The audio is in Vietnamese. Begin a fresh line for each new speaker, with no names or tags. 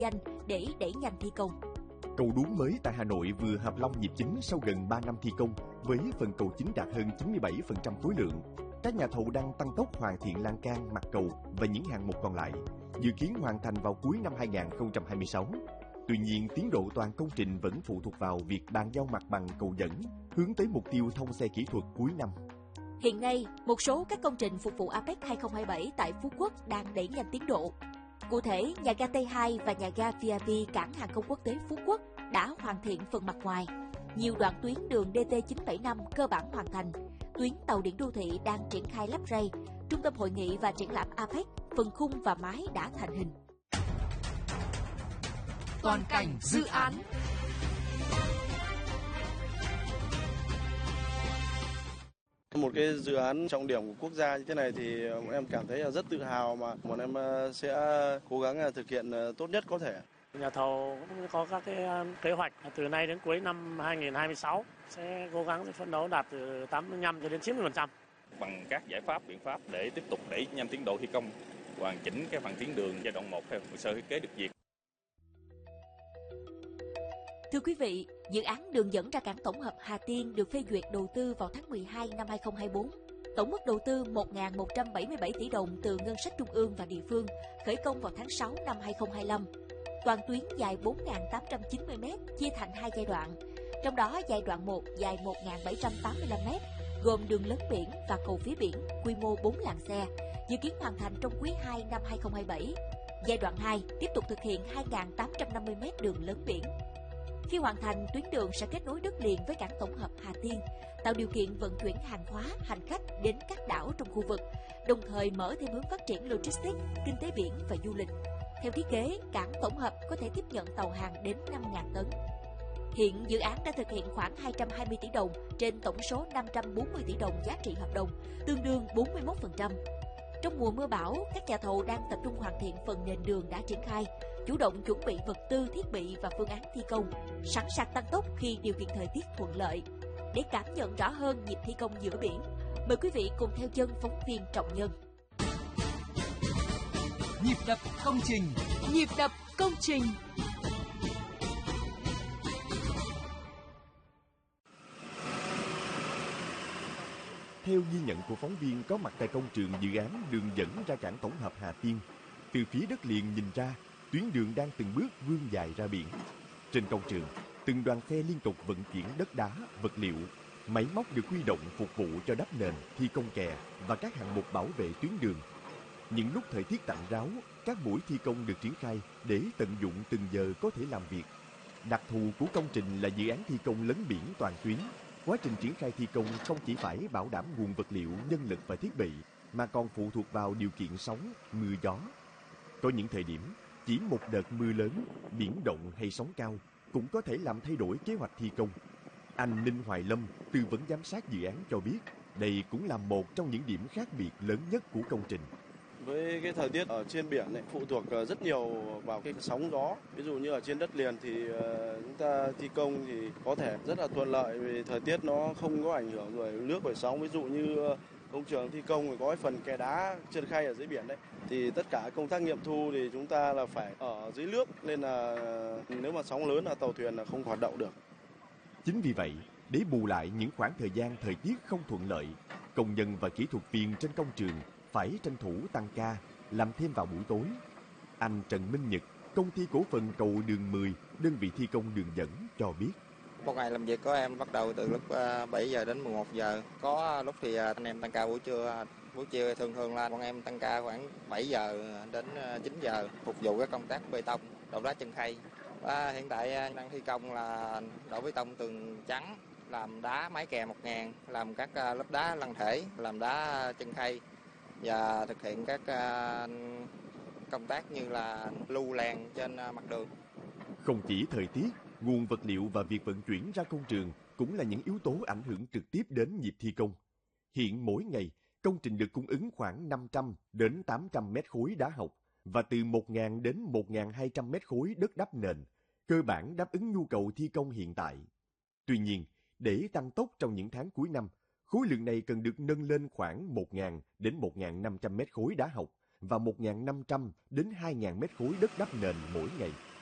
danh để đẩy nhanh thi công.
Cầu Đuống mới tại Hà Nội vừa hợp long nhịp chính sau gần 3 năm thi công, với phần cầu chính đạt hơn 97% khối lượng. Các nhà thầu đang tăng tốc hoàn thiện lan can, mặt cầu và những hạng mục còn lại, dự kiến hoàn thành vào cuối năm 2026. Tuy nhiên, tiến độ toàn công trình vẫn phụ thuộc vào việc bàn giao mặt bằng cầu dẫn, hướng tới mục tiêu thông xe kỹ thuật cuối năm.
Hiện nay, một số các công trình phục vụ APEC 2027 tại Phú Quốc đang đẩy nhanh tiến độ. Cụ thể, nhà ga T2 và nhà ga VIP cảng hàng không quốc tế Phú Quốc đã hoàn thiện phần mặt ngoài. Nhiều đoạn tuyến đường DT975 cơ bản hoàn thành. Tuyến tàu điện đô thị đang triển khai lắp rây. Trung tâm hội nghị và triển lãm APEC, phần khung và mái đã thành hình.
Toàn cảnh dự án.
Một cái dự án trọng điểm của quốc gia như thế này thì bọn em cảm thấy là rất tự hào, mà bọn em sẽ cố gắng thực hiện tốt nhất có thể.
Nhà thầu cũng có các cái kế hoạch từ nay đến cuối năm 2026 sẽ cố gắng phấn đấu đạt từ 85 cho đến 90%.
Bằng các giải pháp, biện pháp để tiếp tục đẩy nhanh tiến độ thi công, hoàn chỉnh cái phần tuyến đường giai đoạn 1 theo hồ sơ thiết kế được duyệt.
Thưa quý vị, dự án đường dẫn ra cảng tổng hợp Hà Tiên được phê duyệt đầu tư vào tháng 12 năm 2024. Tổng mức đầu tư 1.177 tỷ đồng từ ngân sách trung ương và địa phương, khởi công vào tháng 6 năm 2025. Toàn tuyến dài 4.890 m, chia thành 2 giai đoạn. Trong đó giai đoạn 1 dài 1.785 m, gồm đường lớn biển và cầu phía biển, quy mô 4 làn xe, dự kiến hoàn thành trong quý 2 năm 2027. Giai đoạn 2 tiếp tục thực hiện 2.850 m đường lớn biển. Khi hoàn thành, tuyến đường sẽ kết nối đất liền với cảng tổng hợp Hà Tiên, tạo điều kiện vận chuyển hàng hóa, hành khách đến các đảo trong khu vực, đồng thời mở thêm hướng phát triển logistics, kinh tế biển và du lịch. Theo thiết kế, cảng tổng hợp có thể tiếp nhận tàu hàng đến 5.000 tấn. Hiện dự án đã thực hiện khoảng 220 tỷ đồng trên tổng số 540 tỷ đồng giá trị hợp đồng, tương đương 41%. Trong mùa mưa bão, các nhà thầu đang tập trung hoàn thiện phần nền đường đã triển khai, chủ động chuẩn bị vật tư, thiết bị và phương án thi công, sẵn sàng tăng tốc khi điều kiện thời tiết thuận lợi. Để cảm nhận rõ hơn nhịp thi công giữa biển, mời quý vị cùng theo chân phóng viên Trọng Nhân.
Nhịp đập công trình.
Nhịp đập công trình.
Theo ghi nhận của phóng viên có mặt tại công trường dự án đường dẫn ra cảng tổng hợp Hà Tiên, từ phía đất liền nhìn ra, tuyến đường đang từng bước vươn dài ra biển. Trên công trường, từng đoàn xe liên tục vận chuyển đất đá, vật liệu, máy móc được huy động phục vụ cho đắp nền, thi công kè và các hạng mục bảo vệ tuyến đường. Những lúc thời tiết tạnh ráo, các buổi thi công được triển khai để tận dụng từng giờ có thể làm việc. Đặc thù của công trình là dự án thi công lấn biển toàn tuyến. Quá trình triển khai thi công không chỉ phải bảo đảm nguồn vật liệu, nhân lực và thiết bị, mà còn phụ thuộc vào điều kiện sóng, mưa gió. Có những thời điểm, chỉ một đợt mưa lớn, biển động hay sóng cao cũng có thể làm thay đổi kế hoạch thi công. Anh Ninh Hoài Lâm, tư vấn giám sát dự án cho biết, đây cũng là một trong những điểm khác biệt lớn nhất của công trình.
Với cái thời tiết ở trên biển này, phụ thuộc rất nhiều vào cái sóng gió. Ví dụ như ở trên đất liền thì chúng ta thi công thì có thể rất là thuận lợi vì thời tiết nó không có ảnh hưởng bởi nước bởi sóng. Ví dụ như công trường thi công thì có cái phần kè đá trơn khay ở dưới biển đấy, thì tất cả công tác nghiệm thu thì chúng ta là phải ở dưới nước, nên là nếu mà sóng lớn là tàu thuyền là không hoạt động được.
Chính vì vậy, để bù lại những khoảng thời gian thời tiết không thuận lợi, công nhân và kỹ thuật viên trên công trường phải tranh thủ tăng ca, làm thêm vào buổi tối. Anh Trần Minh Nhật, công ty cổ phần cầu đường 10, đơn vị thi công đường dẫn cho biết.
Một ngày làm việc của em bắt đầu từ lúc 7 giờ đến 11 giờ. Có lúc thì anh em tăng ca buổi trưa. Buổi chiều thường là bọn em tăng ca khoảng 7 giờ đến 9 giờ phục vụ các công tác bê tông, đổ đá chân khay. Và hiện tại đang thi công là đổ bê tông tường trắng, làm đá mái kè 1000, làm các lớp đá lăn thể, làm đá chân khay và thực hiện các công tác như là lưu làn trên mặt đường.
Không chỉ thời tiết, nguồn vật liệu và việc vận chuyển ra công trường cũng là những yếu tố ảnh hưởng trực tiếp đến nhịp thi công. Hiện mỗi ngày, công trình được cung ứng khoảng 500 đến 800 mét khối đá học và từ 1.000 đến 1.200 mét khối đất đắp nền, cơ bản đáp ứng nhu cầu thi công hiện tại. Tuy nhiên, để tăng tốc trong những tháng cuối năm, khối lượng này cần được nâng lên khoảng 1.000 đến 1.500 mét khối đá học và 1.500 đến 2.000 mét khối đất đắp nền mỗi ngày.